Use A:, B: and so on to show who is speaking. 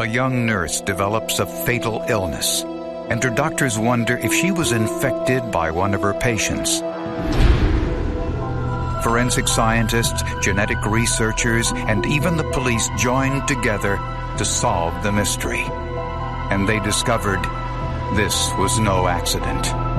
A: a young nurse develops a fatal illness, and her doctors wonder if she was infected by one of her patients. Forensic scientists, genetic researchers, and even the police joined together to solve the mystery. And they discovered this was no accident.